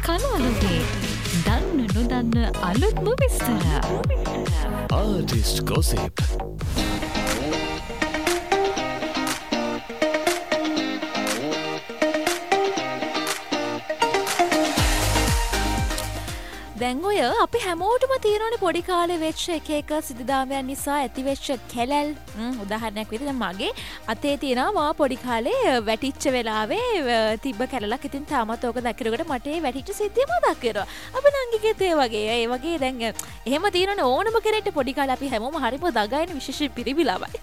කලාලෝකේ දන්න නොදන්න අලුත්ම විස්තර. Artist Gossip. දැන් ඔය අපි හැමෝටම තියෙනවනේ පොඩි කාලේ වෙච්ච එක සිද්ධාමයන් නිසා ඇතිවෙච්ච කැලල් උදාහරණයක් විදිහට මගේ අතේ තියෙනවා මම පොඩි කාලේ වැටිච්ච වෙලාවේ තිබ්බ කැලලක්. ඉතින් තාමත් ඕක දැක්කරකට මට ඒ වැටිච්ච සිද්ධිය මතක් වෙනවා. අපි නංගිගෙත් ඒ වගේ දැන් එහෙම තියෙනවනේ ඕනම කෙනෙක්ට පොඩි කාලේ අපි හැමෝම හරිම දගයින විශේෂ පිරිවිලාවයි.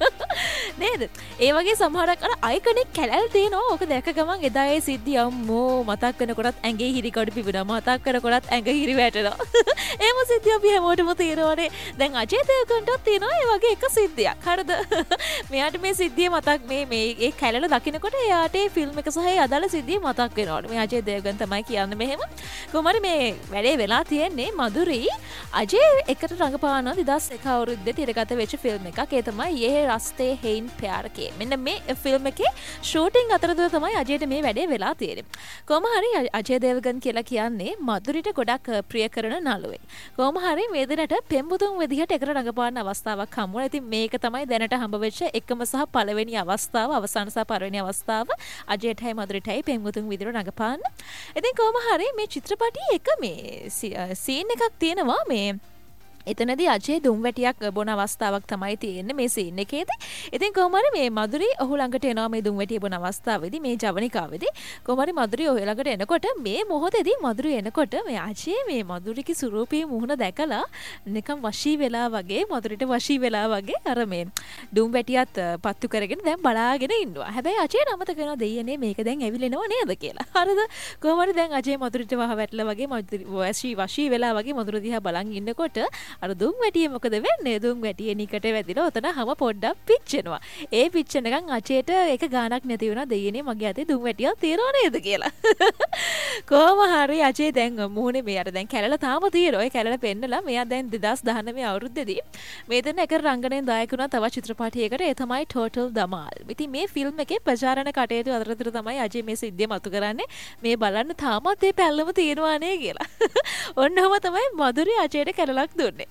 නේද? ඒ වගේ සමහරක් අර අයිකනික් කැලල් තියෙනවා. ඕක දැක ගමන් එදා ඒ සිද්ධිය අම්මෝ මතක් වෙනකොටත් ඇඟේ හිරිකඩ පිබුණා. මතක් කරකොටත් ඇඟ හිරි වැටෙනවා. එහෙම සිද්ධිය අපි හැමෝටම තියෙනවනේ. දැන් අජේ දේවගන්ටත් තියෙනවා ඒ වගේ එක සිද්ධියක්. හරිද? මෙයාට මේ සිද්ධිය මතක් මේ ඒ කැලල දකින්නකොට එයාට ඒ ෆිල්ම් එක සහ ඒ අදාළ සිද්ධිය මතක් වෙනවලු. මේ අජේ දේවගන් තමයි කියන්නේ මෙහෙම. කොහොමද මේ වැඩේ වෙලා තියෙන්නේ මధుරි අජේ එකට රඟපාන 2001 අවුරුද්දේ තිරගත වෙච්ච ෆිල්ම් එකක්. ඒ තමයි යේ රස්තේ හේන් ප්‍යාර කේ. මෙන්න මේ ෆිල්ම් එකේ ෂූටින් අතරතුර තමයි අජේට මේ වැඩේ වෙලා තියෙන්නේ. කොහොම හරි අජේ දේවගන් කියලා කියන්නේ මధుරිට ගොඩක් ප්‍රිය කරන නළුවෙක්. කොහොම හරි මේ දෙන්නට පෙම්බුතුන් විදිහට එකට රඟපාන අවස්ථාවක් හම්බ වුණා. ඉතින් මේක තමයි දැනට හම්බ වෙච්ච එකම සහ පළවෙනි අවස්ථාව, අවසාන සහ පළවෙනි අවස්ථාව අජේටයි මధుරිටයි පෙම්බුතුන් විදිහට රඟපාන්න. ඉතින් කොහොම හරි මේ චිත්‍රපටයේ එක මේ සීන් එකක් තියෙනවා මේ එතනදී අජේ දුම්වැටියක් බොන අවස්ථාවක් තමයි තියෙන්නේ මේ සීන් එකේදී. ඉතින් කොහොම හරි මේ මధుරි ඔහු ළඟට එනවා මේ දුම්වැටිය බොන අවස්ථාවේදී මේ ජවනිකාවේදී. කොහොම හරි මధుරි ඔහු ළඟට එනකොට මේ මොහොතේදී මధుරි එනකොට මේ අජේ මේ මధుරිගේ ස්වරූපී මුහුණ දැකලා නිකන් වශී වෙලා වගේ මధుරිට වශී වෙලා වගේ අර මේ දුම්වැටියත් පත්තු කරගෙන දැන් බලාගෙන ඉන්නවා. හැබැයි අජේ නමතක වෙනවා දෙයියනේ මේක දැන් ඇවිලෙනව නේද කියලා. හරිද? කොහොම හරි දැන් අජේ මధుරිට වහ වැටලා වගේ මధුරි වශී වෙලා වගේ මధుර දිහා බලන් ඉන්නකොට අර දුම් වැටියේ මොකද වෙන්නේ? දුම් වැටියේ නිකට වැදිලා ඔතන හැම පොඩ්ඩක් පිච්චෙනවා. ඒ පිච්චෙනකන් අචේට ඒක ගානක් නැති වුණා. දෙයියනේ මගේ අතේ දුම් වැටියක් තියනව නේද කියලා. කොහොම හරි අචේ දැන් මුහුණේ මේ අර දැන් කැලල තාම තියෙනවා. ඒ කැලල පෙන්නලා මෙයා දැන් 2019 අවුරුද්දේදී මේ දෙන්න එක රංගනයෙන් දායක වුණා තව චිත්‍රපටයකට. ඒ තමයි ටෝටල් දමාල්. ඉතින් මේ ෆිල්ම් එකේ ප්‍රචාරණ කටයුතු අතරතුර තමයි අජේ මේ සිද්ධිය මතු කරන්නේ. මේ බලන්න තාමත් ඒ පැල්ලම තියෙනවා නේ කියලා. ඔන්නම තමයි මధుරි අජේට කැලලක් දුන්නේ.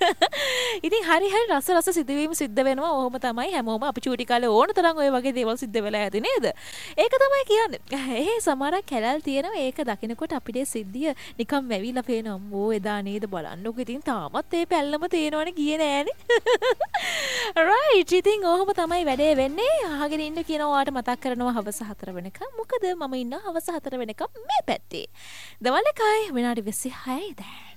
ඉතින් හරි රස සිදුවීම සිද්ධ වෙනවා. ඔහොම තමයි හැමෝම අපි චූටි කාලේ ඕන තරම් ඔය වගේ දේවල් සිද්ධ වෙලා ඇති නේද? ඒක තමයි කියන්නේ. සමහරක් කැලල් තියෙනවා. ඒක දකිනකොට අපිට සිද්ධිය නිකන් වැවිලා පේනවා. අම්මෝ එදා නේද බලන්නකො. ඉතින් තාමත් ඒ පැල්ලම තියෙනවනේ ගියේ නෑනේ. right. ඉතින් ඔහොම තමයි වැඩේ වෙන්නේ. අහගෙන ඉන්න කියනවා ඔයාට මතක් කරනවා හවස 4 වෙනකම්. මොකද මම ඉන්නවා හවස 4 වෙනකම් මේ පැත්තේ. දවල් 1යි විනාඩි 26 දැන්.